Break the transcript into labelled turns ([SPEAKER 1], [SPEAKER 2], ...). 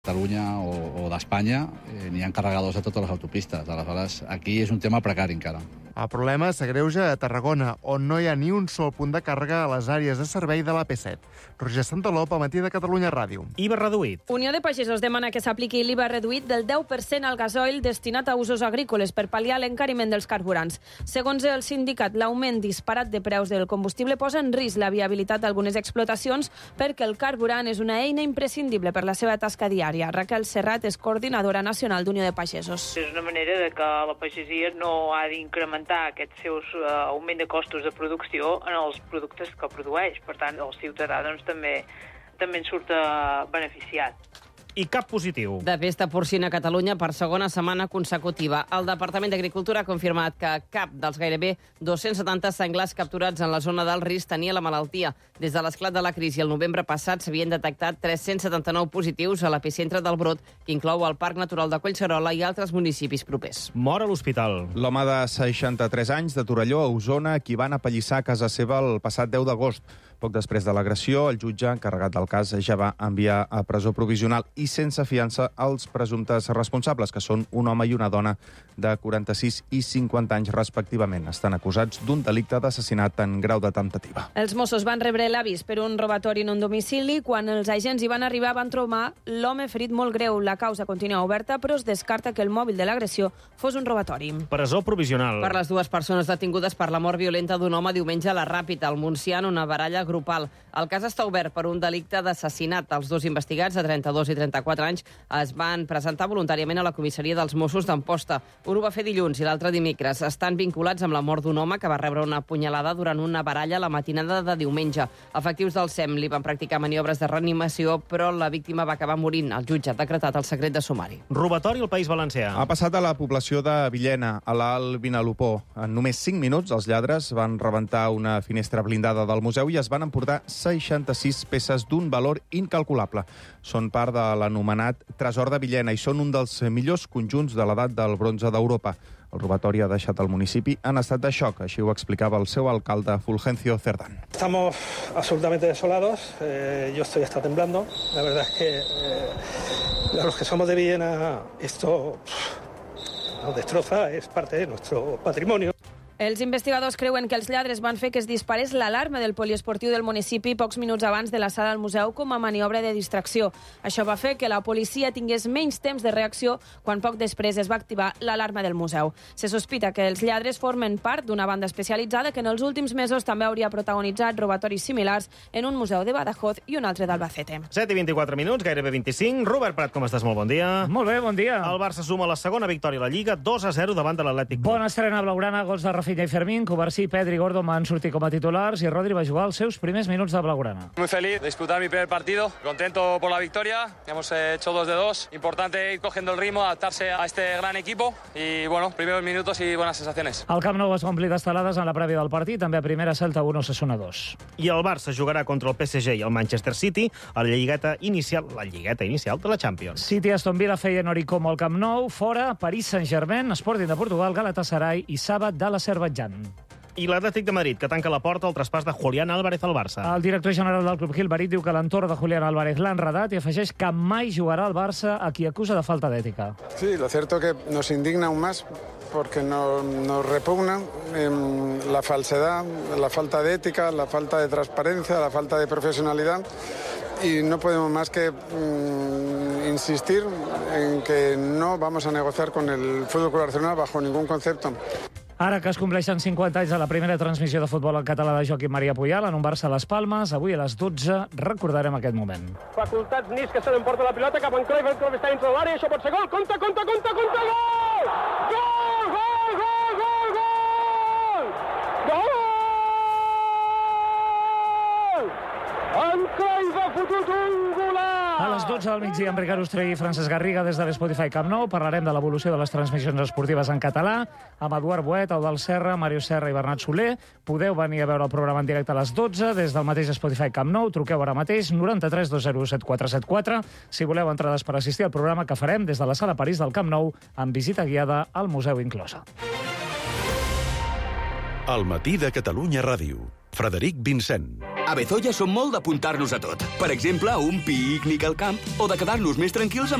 [SPEAKER 1] Catalunya o d'Espanya n'hi ha carregadors a totes les autopistes. Aleshores, aquí és un tema precari encara.
[SPEAKER 2] El problema s'agreuja a Tarragona, on no hi ha ni un sol punt de càrrega a les àrees de servei de l'AP7. Roger Santalop, al matí de Catalunya Ràdio.
[SPEAKER 3] IVA reduït.
[SPEAKER 4] Unió de Pagesos demana que s'apliqui l'IVA reduït del 10% al gasoil destinat a usos agrícoles per pal·liar l'encariment dels carburants. Segons el sindicat, l'augment disparat de preus del combustible posa en risc la viabilitat d'algunes explotacions perquè el carburant és una eina imprescindible per la seva tasca diària. Raquel Serrat és coordinadora nacional d'Unió de Pagesos.
[SPEAKER 5] És una manera de que la pagesia no ha d'incrementar aquests seus augment de costos de producció en els productes que produeix. Per tant, el ciutadà també en surt beneficiat.
[SPEAKER 3] I cap positiu.
[SPEAKER 6] De pesta porcina a Catalunya per segona setmana consecutiva. El Departament d'Agricultura ha confirmat que cap dels gairebé 270 senglars capturats en la zona del risc tenia la malaltia. Des de l'esclat de la crisi el novembre passat s'havien detectat 379 positius a l'epicentre del brot, que inclou el Parc Natural de Collserola i altres municipis propers.
[SPEAKER 3] Mor a l'hospital.
[SPEAKER 7] L'home de 63 anys de Torelló, a Osona, qui van apallissar a casa seva el passat 10 d'agost. Poc després de l'agressió, el jutge encarregat del cas ja va enviar a presó provisional i sense fiança als presumptes responsables, que són un home i una dona de 46 i 50 anys respectivament. Estan acusats d'un delicte d'assassinat en grau de temptativa.
[SPEAKER 4] Els Mossos van rebre l'avís per un robatori en un domicili. Quan els agents hi van arribar van trobar l'home ferit molt greu. La causa continua oberta, però es descarta que el mòbil de l'agressió fos un robatori.
[SPEAKER 3] Presó provisional.
[SPEAKER 6] Per les dues persones detingudes per la mort violenta d'un home diumenge a la Ràpita, al Montsià, en una baralla grupal. El cas està obert per un delicte d'assassinat. Els dos investigats, de 32 i 34 anys, es van presentar voluntàriament a la comissaria dels Mossos d'Amposta. Un ho va fer dilluns i l'altre dimecres. Estan vinculats amb la mort d'un home que va rebre una punyalada durant una baralla la matinada de diumenge. Efectius del SEM li van practicar maniobres de reanimació, però la víctima va acabar morint. El jutge ha decretat el secret de sumari.
[SPEAKER 3] Robatori al País Valencià.
[SPEAKER 7] Ha passat a la població de Villena, a l'Alt Vinalopó. En només 5 minuts, els lladres van rebentar una finestra blindada del museu i es van emportar 66 peces d'un valor incalculable. Són part de l'anomenat Tresor de Villena i són un dels millors conjunts de l'edat del bronze d'Europa. El robatori ha deixat el municipi en estat de xoc, així ho explicava el seu alcalde Fulgencio Cerdán.
[SPEAKER 8] Estamos absolutamente desolados, yo estoy hasta temblando. La verdad es que a los que somos de Villena esto nos destroza, es parte de nuestro patrimonio.
[SPEAKER 4] Els investigadors creuen que els lladres van fer que es disparés l'alarma del poliesportiu del municipi pocs minuts abans de la sala del museu com a maniobra de distracció. Això va fer que la policia tingués menys temps de reacció quan poc després es va activar l'alarma del museu. Se sospita que els lladres formen part d'una banda especialitzada que en els últims mesos també hauria protagonitzat robatoris similars en un museu de Badajoz i un altre d'Albacete.
[SPEAKER 3] 7:24 minuts, gairebé 25. Robert Prat, com estàs? Molt bon dia.
[SPEAKER 9] Molt bé, bon dia.
[SPEAKER 3] El Barça suma la segona victòria a la Lliga, 2-0 davant de l'Atlètic.
[SPEAKER 9] Bona estrena blaugrana, gols de Rafinha i Fermín, Covarsí, Pedri i Gordo van sortir com a titulars i Rodri va jugar els seus primers minuts de blaugrana.
[SPEAKER 10] Muy feliz de disputar mi primer partido, contento por la victoria, hemos hecho 2 de 2, importante ir cogiendo el ritmo, adaptarse a este gran equipo y bueno, primeros minutos y buenas sensaciones.
[SPEAKER 9] El Camp Nou es va omplir d'estelades en la prèvia del partit, també a primera Celta 1, Osasuna 2.
[SPEAKER 3] I el Barça jugarà contra el PSG i el Manchester City a la lligueta inicial de la Champions.
[SPEAKER 9] City, Aston Villa, Feyenoord i Como al Camp Nou, fora París Saint-Germain, Sporting de Portugal, Galatasaray i Saba de l'Azerbaidjan.
[SPEAKER 3] I l'Atlètic de Madrid, que tanca la porta al traspàs de Julián Álvarez al Barça.
[SPEAKER 9] El director general del club Gilbarit diu que l'entorn de Julián Álvarez l'ha enredat i afegeix que mai jugarà al Barça a qui acusa de falta d'ètica.
[SPEAKER 11] Sí, lo cierto que nos indigna aún más porque nos repugna la falsedad, la falta de ética, la falta de transparencia, la falta de profesionalidad y no podemos más que insistir en que no vamos a negociar con el Fútbol Club Barcelona bajo ningún concepto.
[SPEAKER 9] Ara que es compleixen 50 anys de la primera transmissió de futbol en català de Joaquim Maria Puyal en un Barça a les Palmes, avui a les 12 recordarem aquest moment.
[SPEAKER 12] Facultats Nis que se l'emporta la pilota cap en Cruyff, el Cruyff està dintre de l'àrea, això pot ser gol, compte, gol! Gol! En Cruyff ha fotut un golat!
[SPEAKER 9] A les 12 del migdia, amb Ricard Ostrell i Francesc Garriga des de l'Spotify Camp Nou parlarem de l'evolució de les transmissions esportives en català amb Eduard Boet, Eudald Serra, Màrius Serra i Bernat Soler. Podeu venir a veure el programa en directe a les 12 des del mateix Spotify Camp Nou. Truqueu ara mateix 93 201 7474 si voleu entrades per assistir al programa que farem des de la Sala París del Camp Nou amb visita guiada al museu inclosa.
[SPEAKER 13] El matí de Catalunya Ràdio. Frederic Vincent. A Bezoya som molt d'apuntar-nos a tot. Per exemple, a un pícnic al camp o de quedar-nos més tranquils amb